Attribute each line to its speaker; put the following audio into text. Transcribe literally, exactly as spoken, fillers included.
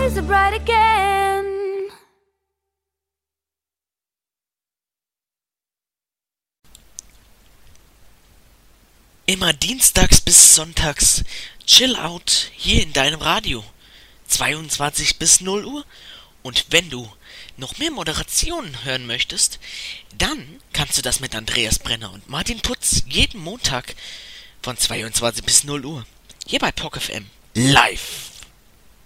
Speaker 1: skies are bright again.
Speaker 2: Immer dienstags bis sonntags Chill Out hier in deinem Radio. zweiundzwanzig bis null Uhr. Und wenn du noch mehr Moderationen hören möchtest, dann kannst du das mit Andreas Brenner und Martin Putz jeden Montag von zweiundzwanzig bis null Uhr. Hier bei P O C F M. Live.